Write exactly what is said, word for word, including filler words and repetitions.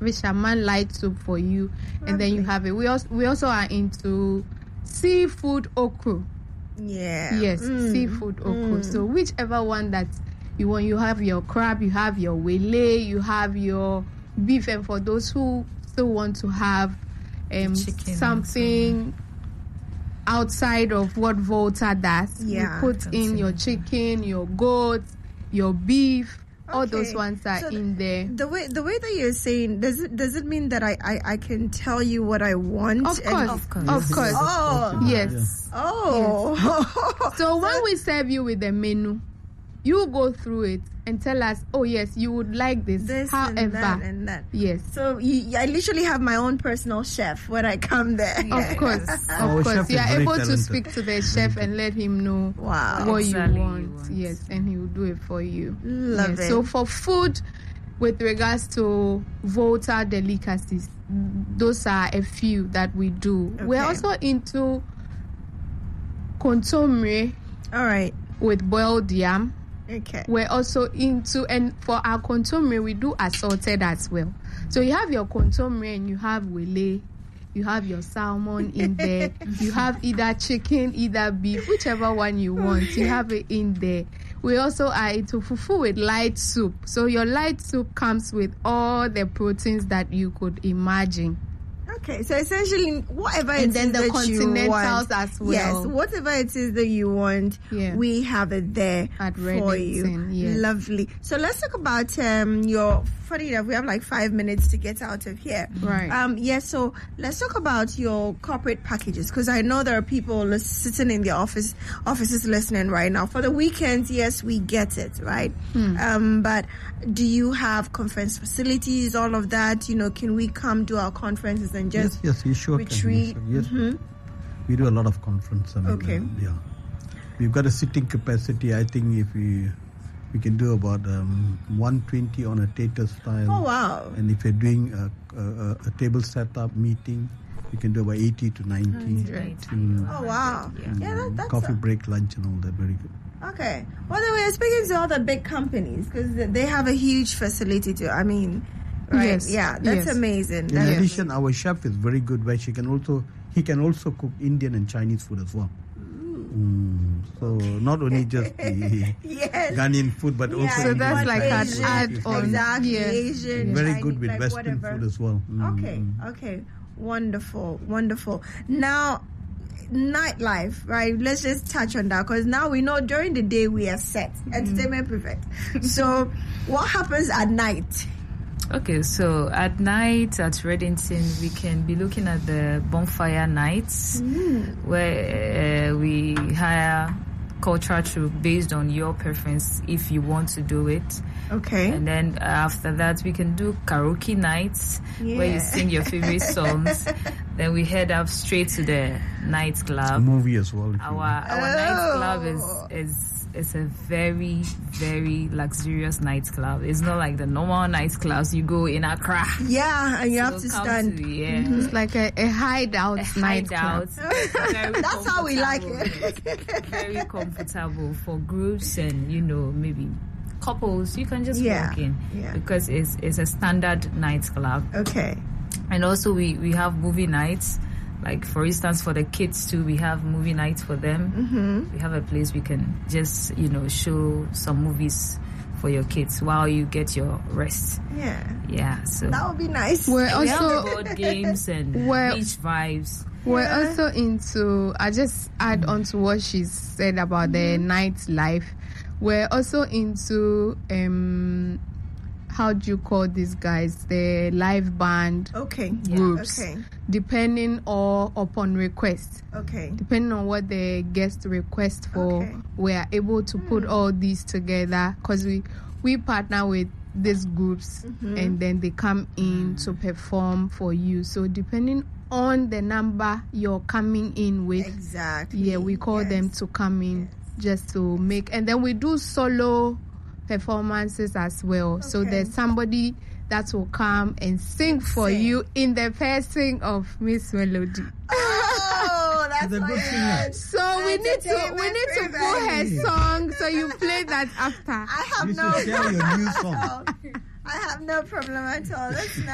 fisherman light soup for you, and okay. then you have it. We also we also are into seafood okra. Yeah. Yes, mm. seafood okra. Mm. So whichever one that you want, you have your crab, you have your wele, you have your beef, and for those who still want to have um something outside of what Volta does, yeah, you put in your chicken, your goat, your beef. Okay. All those ones are so in there. The way the way that you're saying, does it does it mean that I, I, I can tell you what I want? Of course, of course, of course. Oh, yes. Oh. Yes. So when we serve you with the menu, you go through it and tell us, oh yes, you would like this. This However, and that and that. Yes. So you, I literally have my own personal chef when I come there. Yes. Of course, of Our course. You are able talented. to speak to the chef and let him know wow. what exactly you, want. you want. Yes, and he will do it for you. Love yes. it. So for food, with regards to Volta delicacies, those are a few that we do. Okay. We're also into kontomire. All right. With boiled yam. Okay. We're also into, and for our kontomire, we do assorted as well. So you have your kontomire and you have wele, you have your salmon in there, you have either chicken, either beef, whichever one you want, okay. you have it in there. We also are into fufu with light soup. So your light soup comes with all the proteins that you could imagine. Okay, so essentially, whatever it and is then the that continentals you want, as well. Yes, whatever it is that you want, yeah. we have it there At for you. Yes. Lovely. So let's talk about um, your. Funny enough, we have like five minutes to get out of here. Right. Um. Yes. Yeah, so let's talk about your corporate packages, because I know there are people sitting in the office offices listening right now. For the weekends, yes, we get it, right? Hmm. Um. But do you have conference facilities? All of that. You know, can we come to our conferences and just yes, yes, you sure retreat? Can, yes, mm-hmm. we do a lot of conference. I mean, okay. Uh, yeah, we've got a sitting capacity. I think if we we can do about um, one twenty on a theater style. Oh wow! And if you're doing a, a, a table setup meeting, you can do about eighty to ninety. Right. Mm, oh wow! Yeah, yeah that, that's coffee a... break, lunch, and all that. Very good. Okay. Well, then we are speaking to all the big companies because they have a huge facility to. I mean, right? Yes. Yeah, that's yes. amazing. In That's addition, amazing. our chef is very good. Where she can also he can also cook Indian and Chinese food as well. Mm, so not only just the yes. Ghanaian food, but yeah, also so that's like an Asian, add-on. Exactly, Yes. Asian, very Chinese, good with like Western whatever. food as well. Mm. Okay, okay, wonderful, wonderful. Now, nightlife, right? Let's just touch on that because now we know during the day we are set, mm-hmm. entertainment perfect. So, what happens at night? Okay, so at night at Reddington, we can be looking at the bonfire nights, mm. where uh, we hire cultural troupe based on your preference if you want to do it. Okay. And then after that, we can do karaoke nights yeah. where you sing your favorite songs. Then we head up straight to the nightclub. Movie as well. Our our oh. nightclub is is is a very very luxurious nightclub. It's not like the normal nightclubs you go in Accra. Yeah, and you so have to come stand. To, yeah, Mm-hmm. It's like a, a hideout. a hideout. Very That's how we like it. Very comfortable for groups and you know maybe couples. You can just yeah. walk in yeah. because it's it's a standard nightclub. Okay. And also we, we have movie nights. Like, for instance, for the kids, too, we have movie nights for them. Mm-hmm. We have a place we can just, you know, show some movies for your kids while you get your rest. Yeah. Yeah, so... That would be nice. We're we also... have board games and We're- beach vibes. We're Yeah. also into, I just add on to what she said about the nightlife. We're also into, um, how do you call these guys? The live band Okay. groups. Okay. Depending or upon request. Okay. Depending on what the guest request for, Okay. we are able to put all these together because we, we partner with these groups Mm-hmm. and then they come in to perform for you. So depending on the number you're coming in with, Exactly. yeah, we call Yes. them to come in just to make, and then we do solo performances as well. So Okay. there's somebody that will come and sing for Sing. you in the person of Miss Melody. Oh, that's She's a my good singer. God. So we need to we need to put her song. So you play that after. I have You no should share your new song. I have no problem at all. That's